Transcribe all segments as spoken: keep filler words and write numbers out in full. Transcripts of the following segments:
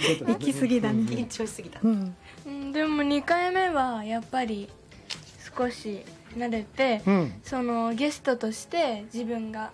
行き過ぎだね。 緊張しすぎた、 うんうん、でもにかいめはやっぱり少し慣れて、 うん、 そのゲストとして自分が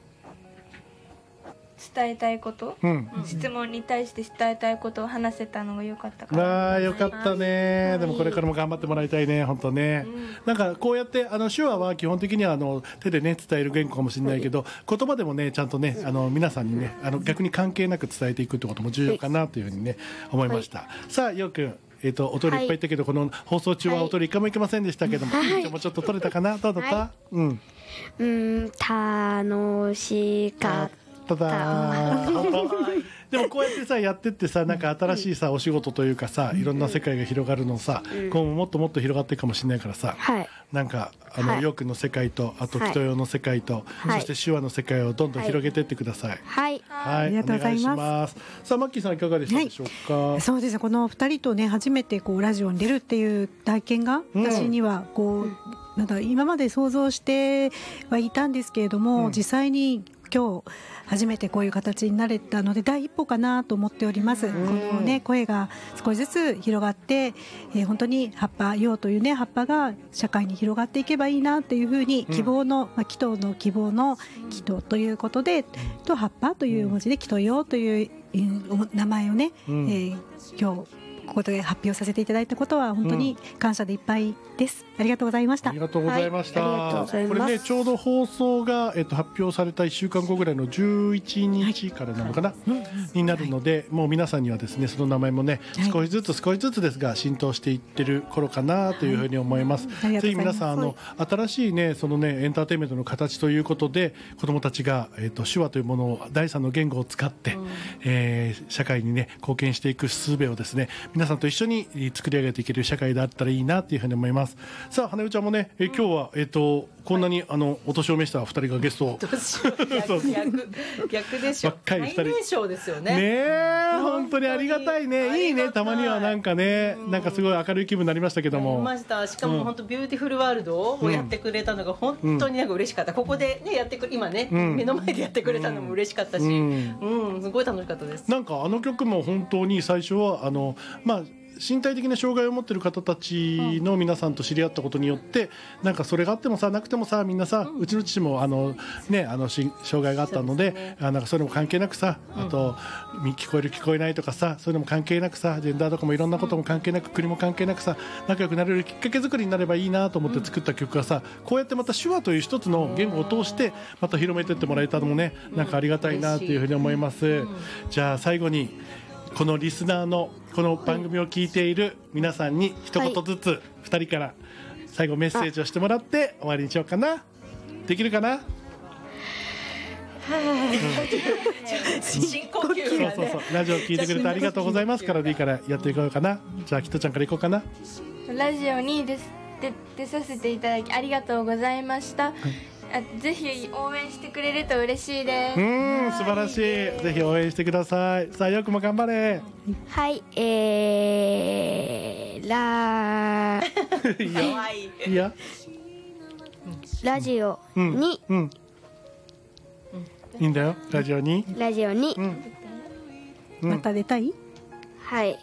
伝えたいこと、 うん、 質問に対して伝えたいことを話せたのが良かったかな。 ああ、よかったね。でもこれからも頑張ってもらいたいね、本当ね、うん、なんかこうやってあの手話は基本的にはあの手でね伝える言語かもしれないけど、言葉でもねちゃんとねあの皆さんにねあの逆に関係なく伝えていくってことも重要かなというふうにね思いました、はい、さあようくん、えー、とお取りいっぱいいったけど、はい、この放送中はお取りいっかいもいけませんでしたけども、はい、もうちょっと取れたかな、どうだった、はい、うん、 うん楽しかったただでもこうやってさやってってさ、なんか新しいさお仕事というかさ、いろんな世界が広がるのさ、今後もっともっと広がっていくかもしれないからさ、 はい、なんかあの、はい、ヨークの世界と、あと人用の世界と、はい、そして手話の世界をどんどん広げていってください。 はい、 はい、 ありがとうございます。 さあマッキーさんいかがでしたでしょうか。 はい、そうですね、このふたりとね初めてこうラジオに出るっていう体験が私にはこう、うん、なんだ今まで想像してはいたんですけれども、うん、実際に今日初めてこういう形になれたので第一歩かなと思っております。このね声が少しずつ広がって、えー、本当に葉っぱ葉というね葉っぱが社会に広がっていけばいいなというふうに希望の、まあ、祈祷の希望の祈祷ということで、と葉っぱという文字で祈祷葉という、えー、名前をね、えー、今日ここで発表させていただいたことは本当に感謝でいっぱいです、うん、ありがとうございました。 ありがとうございました、 はい、 これねちょうど放送が、えっと、発表されたいっしゅうかんごぐらいのじゅういちにちからなのかな、はい、になるので、はい、もう皆さんにはですねその名前もね、はい、少しずつ少しずつですが浸透していってる頃かなというふうに思います、はい、ぜひ皆さんあの新しいねそのねエンターテインメントの形ということで子どもたちが、えっと、手話というものを第三の言語を使って、うん、えー、社会にね貢献していく術をですね皆さんと一緒に作り上げていける社会であったらいいなというふうに思います。さあ羽生ちゃんもね、え今日は、えー、とこんなに、はい、あのお年を召したふたりがゲストをどうしよう逆, 逆でしょ、 最年少ですよね。 ねえ本当にありがたいね。いいね、たまにはなんかね、なんかすごい明るい気分になりましたけども、 ました。しかも本当ビューティフルワールドをやってくれたのが本当になんか嬉しかった、うん、ここで、ね、やってく今ね、うん、目の前でやってくれたのも嬉しかったし、うんうん、すごい楽しかったです。 なんかあの曲も本当に最初はあのまあ身体的な障害を持っている方たちの皆さんと知り合ったことによって、なんかそれがあってもさなくてもさみんなさ、うん、うちの父もあの、ね、あの障害があったの で, で、ね、あなんかそれも関係なくさ、あと、うん、聞こえる聞こえないとかさそういうのも関係なくさジェンダーとかもいろんなことも関係なく、うん、国も関係なくさ仲良くなれるきっかけ作りになればいいなと思って作った曲がさ、うん、こうやってまた手話という一つの言語を通してまた広めていってもらえたのもね、なんかありがたいなというふうに思います、うん、じゃあ最後にこのリスナーのこの番組を聞いている皆さんに一言ずつふたりから最後メッセージをしてもらって終わりにしようかな。できるかな。 深呼吸がね、 そうそうそう、ラジオ聞いてくれてありがとうございますからでいいからやっていこうかな。じゃあキトちゃんからいこうかな。 ラジオに出出させていただきありがとうございました、はい、あぜひ応援してくれると嬉しいです。 うん素晴らしい。ぜひ応援してください。さあよくも頑張れ。 はいえー、ラいやいやラジオに、 うんうんうん、いいんだよラジオにラジオに、 うんうん、 また出たい。 はい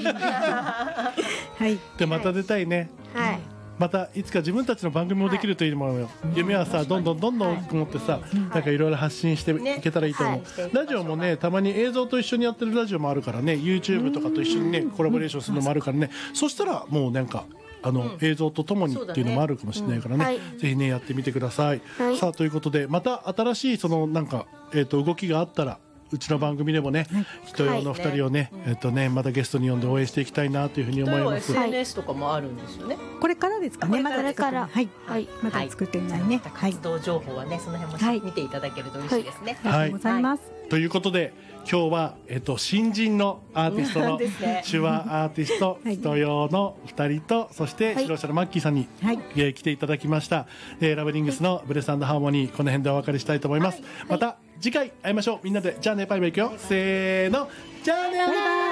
はいでまた出たいね。 はい、 またいつか自分たちの番組もできるといいものよ、はい、夢はさどんどんどんどん思ってさ、はい、なんかいろいろ発信していけたらいいと思う、ねはい、ラジオもねたまに映像と一緒にやってるラジオもあるからね YouTube とかと一緒にねコラボレーションするのもあるからね、そしたらもうなんかあの、うん、映像とともにっていうのもあるかもしれないからね、うんはい、ぜひねやってみてください、はい、さあということでまた新しいそのなんか、えーと、動きがあったらうちの番組でもね、人用のふたりをね、はい、えっとねまたゲストに呼んで応援していきたいなというふうに思います。 人用 エスエヌエス とかもあるんですよね。 これからですかね。 これから、 はい、はい、また作ってみないね。 はい、活動情報はねその辺も、はい、見ていただけると嬉しいですね。 はい、ありがとうございます。 はい、 ということで今日はえっと新人のアーティストの、ね、手話アーティスト、はい、人用のふたりとそして指導者のマッキーさんに、はい、えー、来ていただきました。えー、ラブリングスのブレス&ハーモニーこの辺でお別れしたいと思います。はい、また次回会いましょう。みんなでじゃあねバイバイいくよ。せーのじゃあねバイバイ。